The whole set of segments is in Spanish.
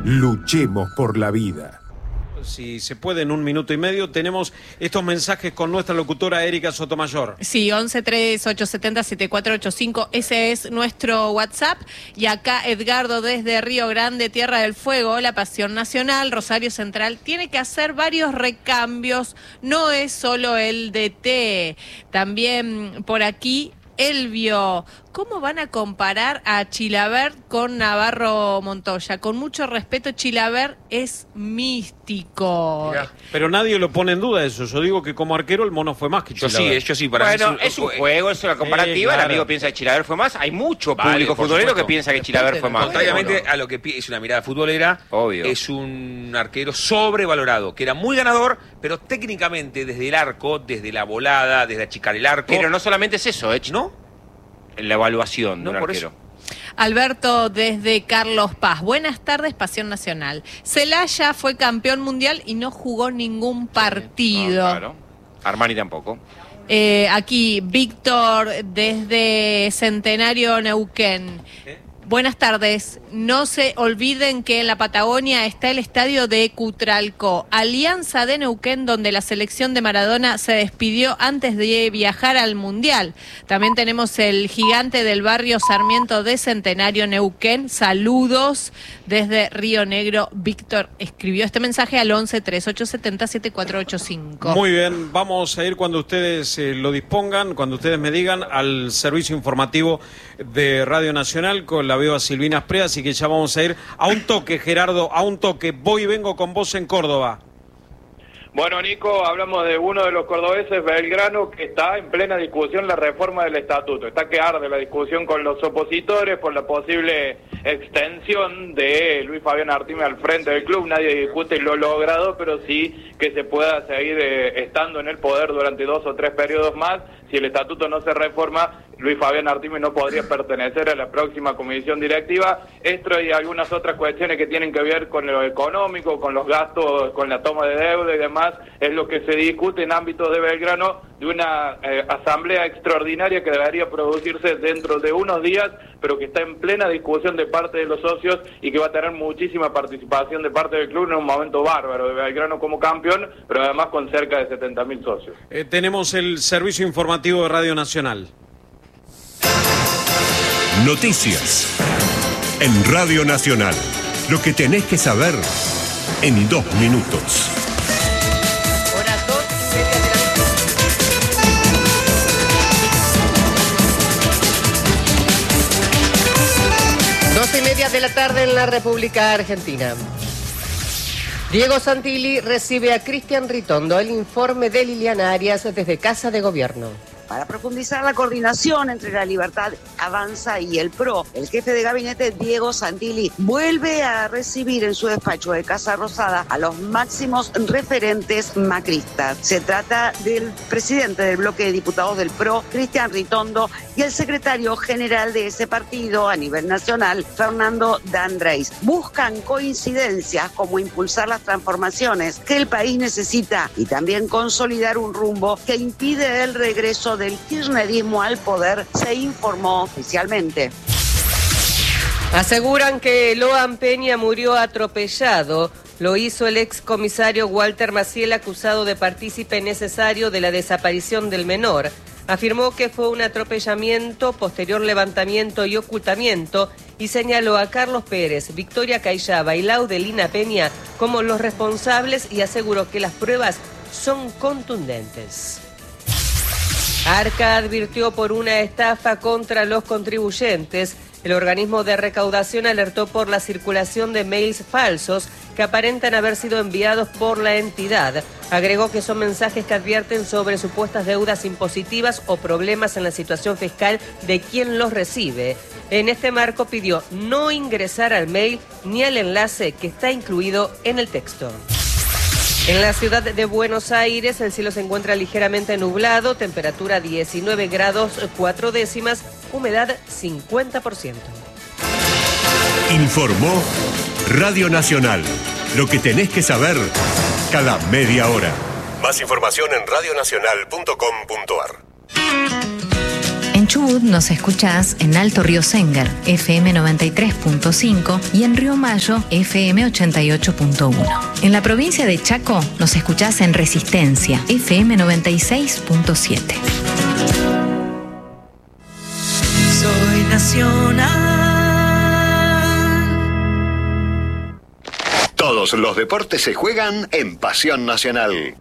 Luchemos por la vida. Si se puede, en 1 minuto y medio, tenemos estos mensajes con nuestra locutora Erika Sotomayor. Sí, 1138707485, ese es nuestro WhatsApp. Y acá Edgardo desde Río Grande, Tierra del Fuego, la Pasión Nacional, Rosario Central, tiene que hacer varios recambios, no es solo el DT. También por aquí Elvio, ¿cómo van a comparar a Chilavert con Navarro Montoya? Con mucho respeto, Chilavert es místico. Mirá, pero nadie lo pone en duda eso. Yo digo que como arquero el Mono fue más que Chilavert. Yo sí, para bueno, mí es un juego, es una comparativa. claro. El amigo piensa que Chilavert fue más. Hay mucho Vale, público por futbolero supuesto. que piensa que Chilavert fue más. Contrariamente a lo que es una mirada futbolera, Obvio. es un arquero sobrevalorado, que era muy ganador, pero técnicamente desde el arco, desde la volada, desde achicar el arco. Pero no solamente es eso, ¿No? la evaluación de un No, por arquero. Alberto desde Carlos Paz. Buenas tardes, Pasión Nacional. Celaya fue campeón mundial y no jugó ningún partido. No, claro. Armani tampoco. Aquí Víctor desde Centenario Neuquén. Buenas tardes. No se olviden que en la Patagonia está el estadio de Cutralcó, Alianza de Neuquén, donde la selección de Maradona se despidió antes de viajar al Mundial. También tenemos el gigante del barrio Sarmiento de Centenario Neuquén. Saludos desde Río Negro. Víctor escribió este mensaje al 1138707485. Muy bien, vamos a ir cuando ustedes lo dispongan, cuando ustedes me digan, al servicio informativo de Radio Nacional con la veo a Silvina Sprea, así que ya vamos a ir a un toque, Gerardo, a un toque. Voy y vengo con vos en Córdoba. Bueno, Nico, hablamos de uno de los cordobeses, Belgrano, que está en plena discusión la reforma del estatuto. Está que arde la discusión con los opositores por la posible extensión de Luis Fabián Artime al frente del club. Nadie discute lo logrado, pero sí que se pueda seguir estando en el poder durante 2 o 3 periodos más. Si el estatuto no se reforma, Luis Fabián Artime no podría pertenecer a la próxima comisión directiva. Esto y algunas otras cuestiones que tienen que ver con lo económico, con los gastos, con la toma de deuda y demás, es lo que se discute en ámbitos de Belgrano, de una asamblea extraordinaria que debería producirse dentro de unos días, pero que está en plena discusión de parte de los socios y que va a tener muchísima participación de parte del club en un momento bárbaro de Belgrano como campeón, pero además con cerca de 70.000 socios. Tenemos el servicio informativo de Radio Nacional. Noticias en Radio Nacional. Lo que tenés que saber en 2 minutos. Hora 2:30 de la tarde. 2:30 de la tarde en la República Argentina. Diego Santilli recibe a Cristian Ritondo. El informe de Liliana Arias desde Casa de Gobierno. Para profundizar la coordinación entre la Libertad Avanza y el PRO, el jefe de gabinete Diego Santilli vuelve a recibir en su despacho de Casa Rosada a los máximos referentes macristas. Se trata del presidente del bloque de diputados del PRO, Cristian Ritondo, y el secretario general de ese partido a nivel nacional, Fernando D'Andrés. Buscan coincidencias como impulsar las transformaciones que el país necesita y también consolidar un rumbo que impide el regreso del kirchnerismo al poder, se informó oficialmente. Aseguran que Loan Peña murió atropellado. Lo hizo el excomisario Walter Maciel, acusado de partícipe necesario de la desaparición del menor. Afirmó que fue un atropellamiento, posterior levantamiento y ocultamiento, y señaló a Carlos Pérez, Victoria Cayaba y Laudelina Peña como los responsables y aseguró que las pruebas son contundentes. Arca advirtió por una estafa contra los contribuyentes. El organismo de recaudación alertó por la circulación de mails falsos que aparentan haber sido enviados por la entidad. Agregó que son mensajes que advierten sobre supuestas deudas impositivas o problemas en la situación fiscal de quien los recibe. En este marco pidió no ingresar al mail ni al enlace que está incluido en el texto. En la ciudad de Buenos Aires el cielo se encuentra ligeramente nublado, temperatura 19 grados 4 décimas, humedad 50%. Informó Radio Nacional. Lo que tenés que saber cada media hora. Más información en radionacional.com.ar. En Chubut nos escuchás en Alto Río Sénger, FM 93.5 y en Río Mayo, FM 88.1. En la provincia de Chaco nos escuchás en Resistencia, FM 96.7. Soy nacional. Todos los deportes se juegan en Pasión Nacional.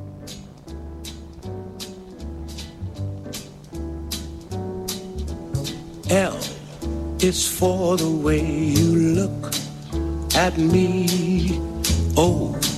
L is for the way you look at me. O